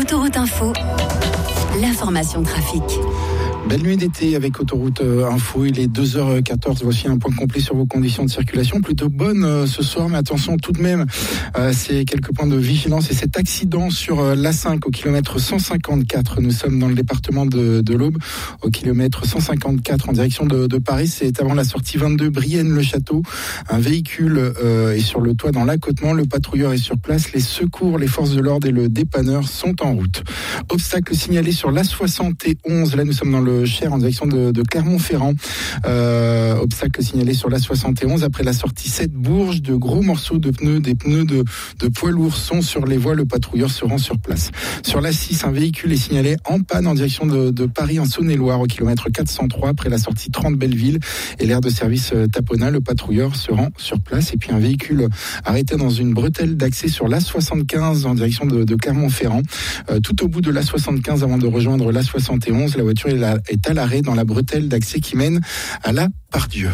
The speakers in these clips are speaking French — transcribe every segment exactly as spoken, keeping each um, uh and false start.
Autoroute Info, l'information trafic. Belle nuit d'été avec Autoroute Info, il est deux heures quatorze, voici un point complet sur vos conditions de circulation, plutôt bonne euh, ce soir, mais attention tout de même, euh, c'est quelques points de vigilance et cet accident sur euh, l'A cinq au kilomètre cent cinquante-quatre, nous sommes dans le département de, de l'Aube, au kilomètre cent cinquante-quatre en direction de, de Paris, c'est avant la sortie vingt-deux Brienne-le-Château, un véhicule euh, est sur le toit dans l'accotement, le patrouilleur est sur place, les secours, les forces de l'ordre et le dépanneur sont en route. Obstacle signalé sur l'A soixante et onze, là nous sommes dans le Cher en direction de, de Clermont-Ferrand. Euh, obstacle signalé sur l'A soixante et onze après la sortie sept Bourges. De gros morceaux de pneus, des pneus de, de poids lourds sont sur les voies. Le patrouilleur se rend sur place. Sur l'A six, un véhicule est signalé en panne en direction de, de Paris en Saône-et-Loire au kilomètre quatre cent trois après la sortie trente Belleville et l'aire de service Tapona. Le patrouilleur se rend sur place. Et puis un véhicule arrêté dans une bretelle d'accès sur l'A soixante-quinze en direction de, de Clermont-Ferrand. Euh, tout au bout de l'A soixante-quinze avant de rejoindre l'A soixante et onze, la voiture est là. est à l'arrêt dans la bretelle d'accès qui mène à la Pardieu.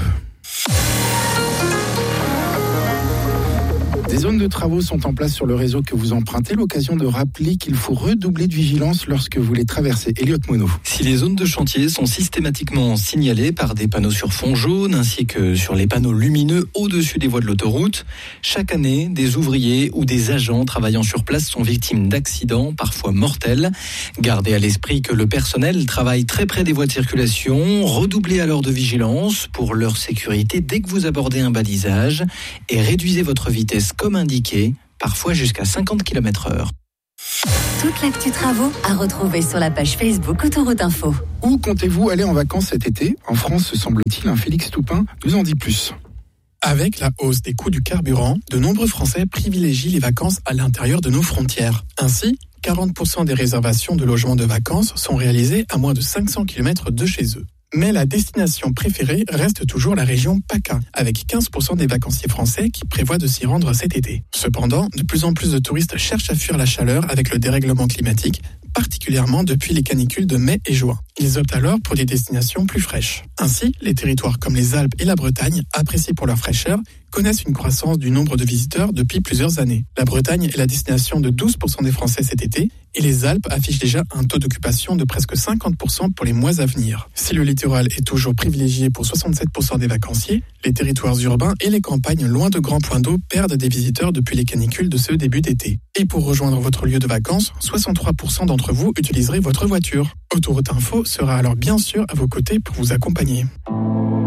Des zones de travaux sont en place sur le réseau que vous empruntez, l'occasion de rappeler qu'il faut redoubler de vigilance lorsque vous les traversez. Elliot Monod. Si les zones de chantier sont systématiquement signalées par des panneaux sur fond jaune ainsi que sur les panneaux lumineux au-dessus des voies de l'autoroute, chaque année, des ouvriers ou des agents travaillant sur place sont victimes d'accidents, parfois mortels. Gardez à l'esprit que le personnel travaille très près des voies de circulation. Redoublez alors de vigilance pour leur sécurité dès que vous abordez un balisage et réduisez votre vitesse comme indiqué, parfois jusqu'à cinquante kilomètres heure. Toute l'actu travaux à retrouver sur la page Facebook Autoroute Info. Où comptez-vous aller en vacances cet été ? En France, semble-t-il, un Félix Toupin nous en dit plus. Avec la hausse des coûts du carburant, de nombreux Français privilégient les vacances à l'intérieur de nos frontières. Ainsi, quarante pour cent des réservations de logements de vacances sont réalisées à moins de cinq cents kilomètres de chez eux. Mais la destination préférée reste toujours la région PACA, avec quinze pour cent des vacanciers français qui prévoient de s'y rendre cet été. Cependant, de plus en plus de touristes cherchent à fuir la chaleur avec le dérèglement climatique, particulièrement depuis les canicules de mai et juin. Ils optent alors pour des destinations plus fraîches. Ainsi, les territoires comme les Alpes et la Bretagne, appréciés pour leur fraîcheur, connaissent une croissance du nombre de visiteurs depuis plusieurs années. La Bretagne est la destination de douze pour cent des Français cet été et les Alpes affichent déjà un taux d'occupation de presque cinquante pour cent pour les mois à venir. Si le littoral est toujours privilégié pour soixante-sept pour cent des vacanciers, les territoires urbains et les campagnes loin de grands points d'eau perdent des visiteurs depuis les canicules de ce début d'été. Et pour rejoindre votre lieu de vacances, soixante-trois pour cent d'entre vous utiliserez votre voiture. Autoroute Info sera alors bien sûr à vos côtés pour vous accompagner.